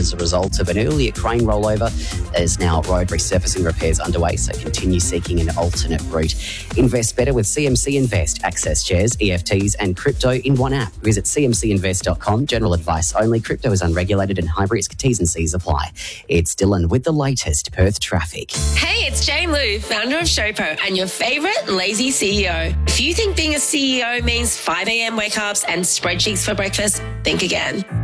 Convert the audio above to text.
as a result of an earlier crane rollover. There's now road resurfacing repairs underway, so continue seeking an alternate route. Invest better with CMC Invest. Access shares, EFTs and crypto in one app. Visit cmcinvest.com. General advice only. Crypto is unregulated and high risk. T's and C's apply. It's Dylan with the latest Perth traffic. Hey, it's Jane Lou, founder of Showpo and your favourite lazy CEO. If you think being a CEO means 5 a.m. wake-ups and spreadsheets for breakfast, think again.